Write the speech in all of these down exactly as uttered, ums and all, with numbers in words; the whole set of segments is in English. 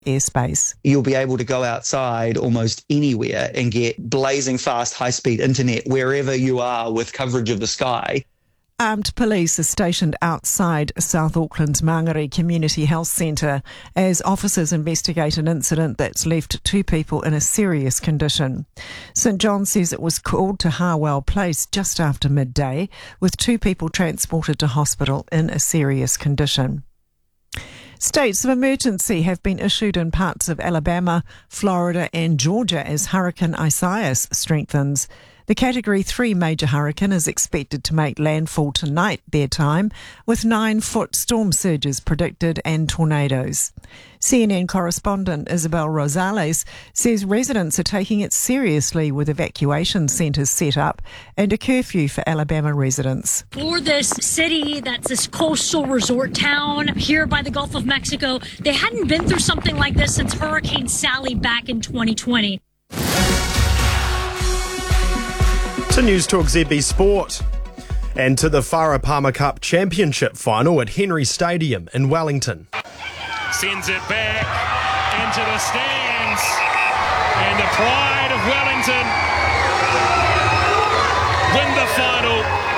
airspace. You'll be able to go outside almost anywhere and get blazing fast, high-speed internet wherever you are with coverage of the sky. Armed police are stationed outside South Auckland's Mangere Community Health Centre as officers investigate an incident that's left two people in a serious condition. St John says it was called to Harwell Place just after midday, with two people transported to hospital in a serious condition. States of emergency have been issued in parts of Alabama, Florida and Georgia as Hurricane Isaias strengthens. The Category three major hurricane is expected to make landfall tonight their time, with nine-foot storm surges predicted and tornadoes. C N N correspondent Isabel Rosales says residents are taking it seriously with evacuation centres set up and a curfew for Alabama residents. For this city that's this coastal resort town here by the Gulf of Mexico, they hadn't been through something like this since Hurricane Sally back in twenty twenty. To News Talk Z B Sport and to the Farah Palmer Cup Championship final at Henry Stadium in Wellington. Sends it back into the stands, and the pride of Wellington win the final.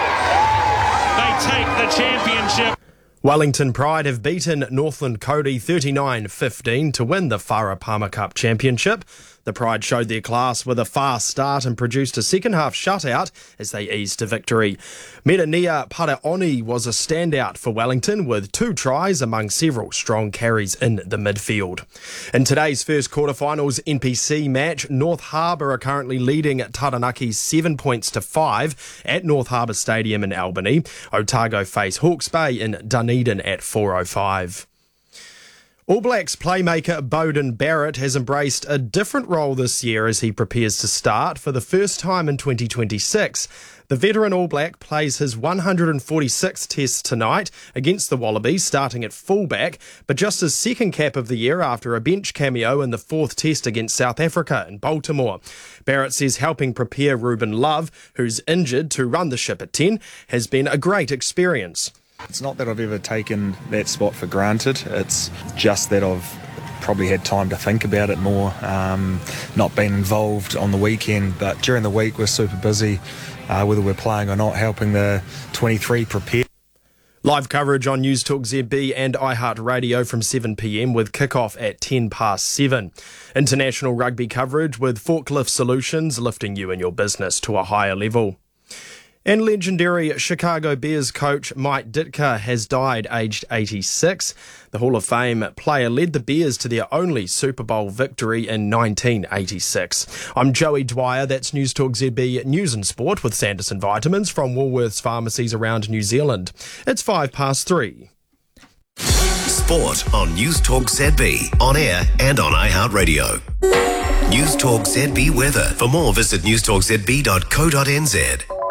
They take the championship. Wellington Pride have beaten Northland Cody thirty-nine fifteen to win the Farah Palmer Cup Championship. The Pride showed their class with a fast start and produced a second-half shutout as they eased to victory. Medania Paraoni was a standout for Wellington with two tries among several strong carries in the midfield. In today's first quarterfinals N P C match, North Harbour are currently leading Taranaki seven points to five at North Harbour Stadium in Albany. Otago face Hawke's Bay in Dunedin at four oh five. All Blacks playmaker Beauden Barrett has embraced a different role this year as he prepares to start for the first time in twenty twenty-six. The veteran All Black plays his one hundred forty-sixth test tonight against the Wallabies, starting at fullback, but just his second cap of the year after a bench cameo in the fourth test against South Africa in Baltimore. Barrett says helping prepare Ruben Love, who's injured, to run the ship at ten, has been a great experience. It's not that I've ever taken that spot for granted. It's just that I've probably had time to think about it more, um, not been involved on the weekend, but during the week we're super busy, uh, whether we're playing or not, helping the twenty-three prepare. Live coverage on News Talk Z B and iHeartRadio from seven p m with kick-off at ten past seven. International rugby coverage with Forklift Solutions, lifting you and your business to a higher level. And legendary Chicago Bears coach Mike Ditka has died aged eighty-six. The Hall of Fame player led the Bears to their only Super Bowl victory in nineteen eighty-six. I'm Joey Dwyer, that's News Talk Z B News and Sport with Sanderson Vitamins from Woolworths pharmacies around New Zealand. It's five past three. Sport on News Talk Z B, on air and on iHeartRadio. News Talk Z B weather. For more, visit news talk z b dot co dot n z.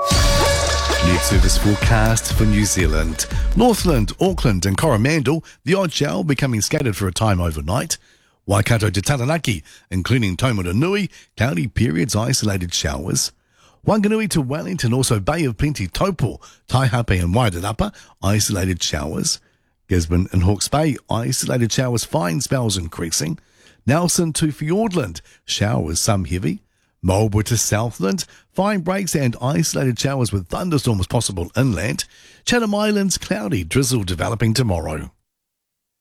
Net service forecast for New Zealand. Northland, Auckland and Coromandel, the odd shower becoming scattered for a time overnight. Waikato to Taranaki, including Taumarunui, cloudy periods, isolated showers. Wanganui to Wellington, also Bay of Plenty, Taupo, Taihape and Wairarapa, isolated showers. Gisborne and Hawke's Bay, isolated showers, fine spells increasing. Nelson to Fiordland, showers, some heavy. Marlborough to Southland, fine breaks and isolated showers with thunderstorms possible inland. Chatham Islands, cloudy, drizzle developing tomorrow.